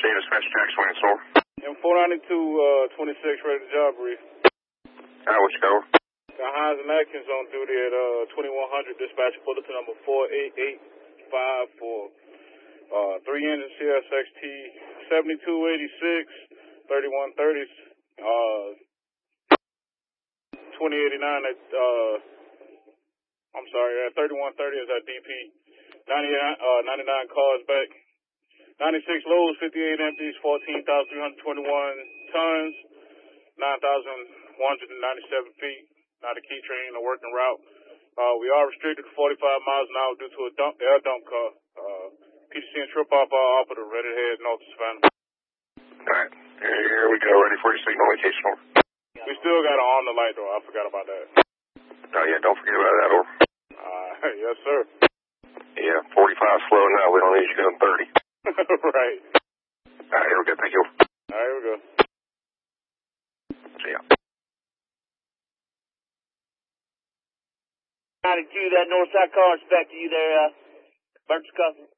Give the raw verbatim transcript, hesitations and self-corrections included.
J Dispatch Jackson Wayne Store. M four ninety-two, uh, twenty-six, ready to job brief. Alright, what you got? Got Hines and Atkins on duty at uh, twenty-one hundred, dispatch bulletin number four eight eight five four. Uh, three engine C S X T seventy-two eighty-six, thirty-one thirty, uh, twenty eighty-nine at, uh, I'm sorry, uh, thirty-one thirty is at D P. ninety-nine, uh, ninety-nine cars back. ninety-six loads, fifty-eight empties, fourteen thousand three hundred twenty-one tons, nine thousand one hundred ninety-seven feet. Not a key train, a working route. Uh, we are restricted to forty-five miles an hour due to a dump, air dump car. Uh, P T C and trip off our operator, ready to head north to Savannah. Alright, here we go, ready for your signal location. Over. We still got an on the light though, I forgot about that. Oh yeah, don't forget about that, over. Uh, yes sir. Yeah, forty-five slow now, we don't need you going thirty. Right. Alright, here we go, thank you. Alright, here we go. See ya. ninety-two, that north side car is back to you there, uh, Burt's Cousin.